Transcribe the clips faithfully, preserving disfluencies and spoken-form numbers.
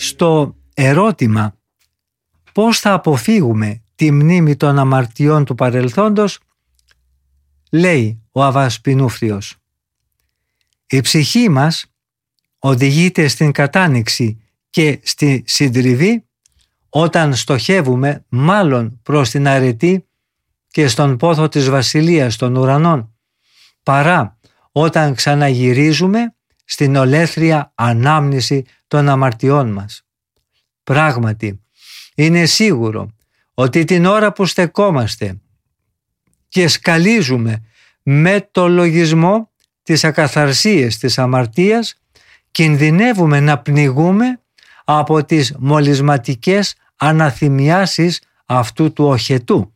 Στο ερώτημα πώς θα αποφύγουμε τη μνήμη των αμαρτιών του παρελθόντος, λέει ο Αββάς Πινούφριος: η ψυχή μας οδηγείται στην κατάνοιξη και στη συντριβή όταν στοχεύουμε μάλλον προς την αρετή και στον πόθο της βασιλείας των ουρανών, παρά όταν ξαναγυρίζουμε στην ολέθρια ανάμνηση των αμαρτιών μας. Πράγματι, είναι σίγουρο ότι την ώρα που στεκόμαστε και σκαλίζουμε με το λογισμό τις ακαθαρσίες της αμαρτίας, κινδυνεύουμε να πνιγούμε από τις μολυσματικές αναθυμιάσεις αυτού του οχετού.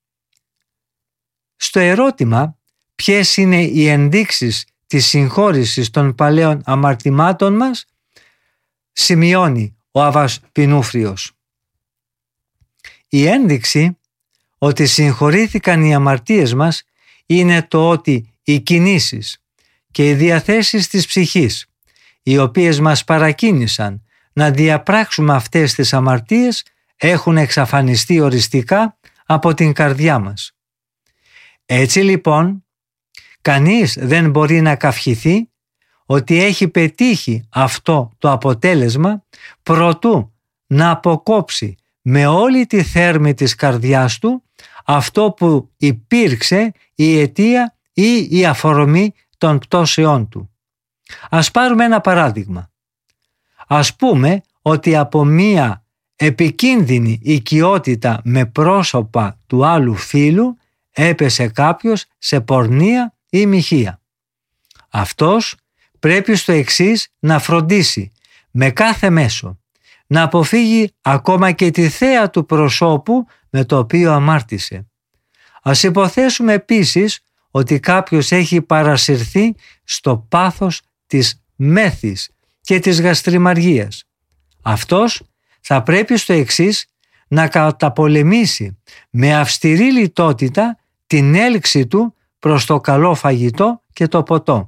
Στο ερώτημα ποιες είναι οι ενδείξεις της συγχώρησης των παλαιών αμαρτημάτων μας, σημειώνει ο Αββάς Πινούφριος: η ένδειξη ότι συγχωρήθηκαν οι αμαρτίες μας είναι το ότι οι κινήσεις και οι διαθέσεις της ψυχής, οι οποίες μας παρακίνησαν να διαπράξουμε αυτές τις αμαρτίες, έχουν εξαφανιστεί οριστικά από την καρδιά μας. Έτσι λοιπόν, κανείς δεν μπορεί να καυχηθεί ότι έχει πετύχει αυτό το αποτέλεσμα προτού να αποκόψει με όλη τη θέρμη της καρδιάς του αυτό που υπήρξε η αιτία ή η αφορμή των πτώσεών του. Ας πάρουμε ένα παράδειγμα. Ας πούμε ότι από μία επικίνδυνη οικειότητα με πρόσωπα του άλλου φύλου έπεσε κάποιος σε πορνεία ή μοιχεία. Αυτός πρέπει στο εξής να φροντίσει με κάθε μέσο να αποφύγει ακόμα και τη θέα του προσώπου με το οποίο αμάρτησε. Ας υποθέσουμε επίσης ότι κάποιος έχει παρασυρθεί στο πάθος της μέθης και της γαστριμαργίας. Αυτός θα πρέπει στο εξής να καταπολεμήσει με αυστηρή λιτότητα την έλξη του προς το καλό φαγητό και το ποτό.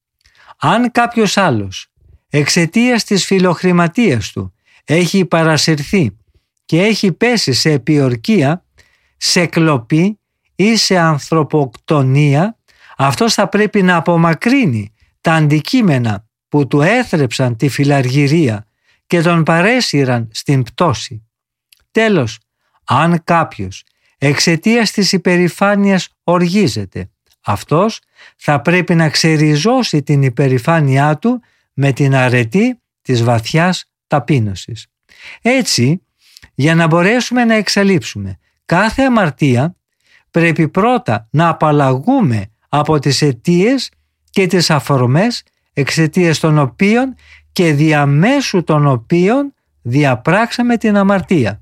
Αν κάποιος άλλος εξαιτίας της φιλοχρηματίας του έχει παρασυρθεί και έχει πέσει σε επιορκία, σε κλοπή ή σε ανθρωποκτονία, αυτός θα πρέπει να απομακρύνει τα αντικείμενα που του έθρεψαν τη φιλαργυρία και τον παρέσυραν στην πτώση. Τέλος, αν κάποιος εξαιτίας της υπερηφάνειας οργίζεται, αυτός θα πρέπει να ξεριζώσει την υπερηφάνειά του με την αρετή της βαθιάς ταπείνωσης. Έτσι, για να μπορέσουμε να εξαλείψουμε κάθε αμαρτία, πρέπει πρώτα να απαλλαγούμε από τις αιτίες και τις αφορμές εξαιτίας των οποίων και διαμέσου των οποίων διαπράξαμε την αμαρτία.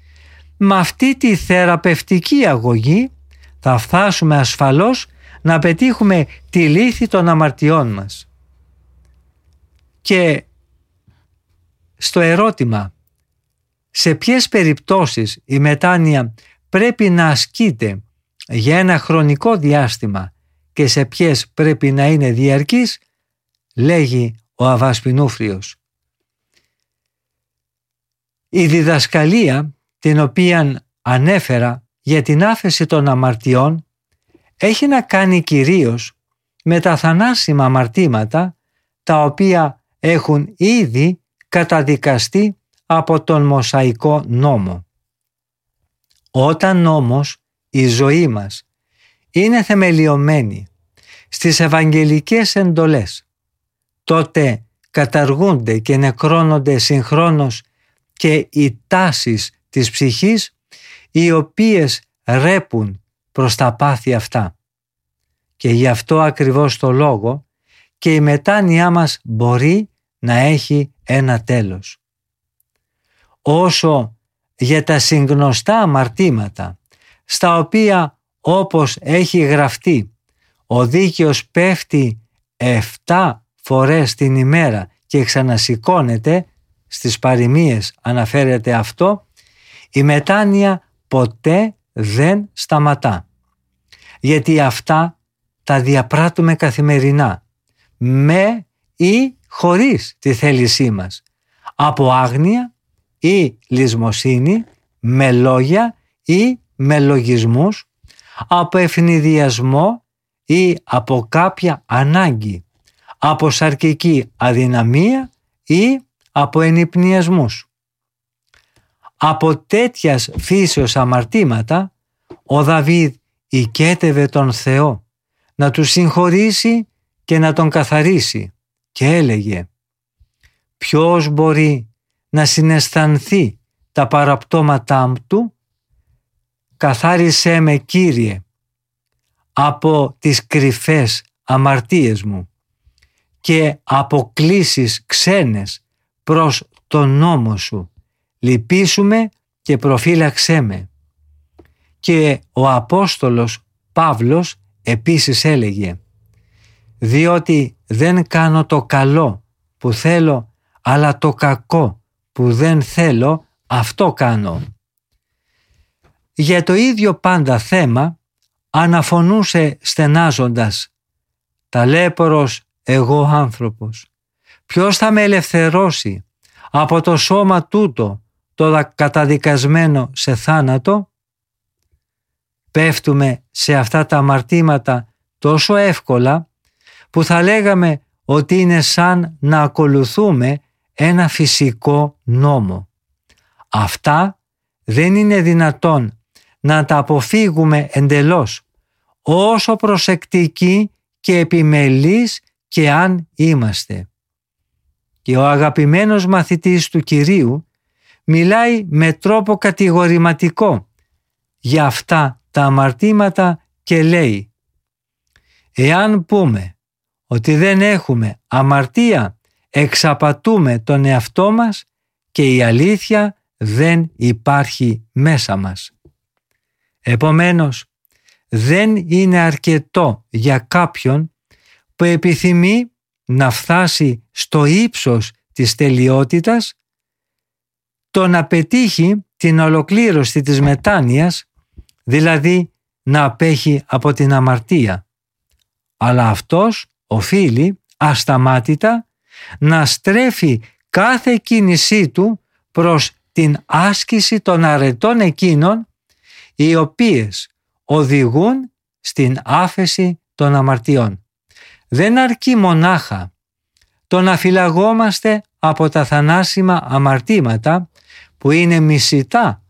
Με αυτή τη θεραπευτική αγωγή θα φτάσουμε ασφαλώς να πετύχουμε τη λύθη των αμαρτιών μας. Και στο ερώτημα σε ποιες περιπτώσεις η μετάνοια πρέπει να ασκείται για ένα χρονικό διάστημα και σε ποιες πρέπει να είναι διαρκής, λέγει ο Αββάς Πινούφριος: η διδασκαλία την οποία ανέφερα για την άφεση των αμαρτιών έχει να κάνει κυρίως με τα θανάσιμα αμαρτήματα τα οποία έχουν ήδη καταδικαστεί από τον Μωσαϊκό νόμο. Όταν όμως η ζωή μας είναι θεμελιωμένη στις ευαγγελικές εντολές, τότε καταργούνται και νεκρώνονται συγχρόνως και οι τάσεις της ψυχής, οι οποίες ρέπουν προς τα πάθη αυτά. Και γι' αυτό ακριβώς το λόγο και η μετάνοιά μας μπορεί να έχει ένα τέλος. Όσο για τα συγνωστά αμαρτήματα, στα οποία όπως έχει γραφτεί ο δίκαιος πέφτει εφτά φορές την ημέρα και ξανασηκώνεται, στις παροιμίες αναφέρεται αυτό, η μετάνοια ποτέ δεν σταματά. Γιατί αυτά τα διαπράττουμε καθημερινά, με ή χωρίς τη θέλησή μας. από άγνοια ή λησμοσύνη, με λόγια ή με λογισμούς, από ευνηδιασμό ή από κάποια ανάγκη, από σαρκική αδυναμία ή από ενυπνιασμούς. Από τέτοιας φύσεως αμαρτήματα ο Δαβίδ οικέτευε τον Θεό να του συγχωρήσει και να τον καθαρίσει και έλεγε: «Ποιος μπορεί να συναισθανθεί τα παραπτώματά του? Καθάρισέ με, Κύριε, από τις κρυφές αμαρτίες μου και από κλήσεις ξένες προς τον νόμο σου. Λυπήσου και προφύλαξέ με». Και ο Απόστολος Παύλος επίσης έλεγε: «Διότι δεν κάνω το καλό που θέλω, αλλά το κακό που δεν θέλω, αυτό κάνω». Για το ίδιο πάντα θέμα αναφωνούσε στενάζοντας: «Ταλέπορος εγώ άνθρωπος, ποιος θα με ελευθερώσει από το σώμα τούτο το καταδικασμένο σε θάνατο?» Πέφτουμε σε αυτά τα αμαρτήματα τόσο εύκολα που θα λέγαμε ότι είναι σαν να ακολουθούμε ένα φυσικό νόμο. Αυτά δεν είναι δυνατόν να τα αποφύγουμε εντελώς, όσο προσεκτικοί και επιμελείς και αν είμαστε. Και ο αγαπημένος μαθητής του Κυρίου μιλάει με τρόπο κατηγορηματικό για αυτά τα αμαρτήματα και λέει: «Εάν πούμε ότι δεν έχουμε αμαρτία, εξαπατούμε τον εαυτό μας και η αλήθεια δεν υπάρχει μέσα μας». Επομένως, δεν είναι αρκετό για κάποιον που επιθυμεί να φτάσει στο ύψος της τελειότητας το να πετύχει την ολοκλήρωση της μετάνοιας, δηλαδή να απέχει από την αμαρτία. Αλλά αυτός οφείλει ασταμάτητα να στρέφει κάθε κίνησή του προς την άσκηση των αρετών εκείνων οι οποίες οδηγούν στην άφεση των αμαρτιών. Δεν αρκεί μονάχα το να φυλαγόμαστε από τα θανάσιμα αμαρτήματα που είναι μισητά